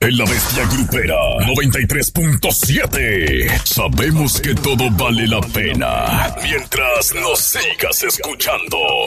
de la Bestia Grupera 93.7. Sabemos que todo vale la pena mientras nos sigas escuchando.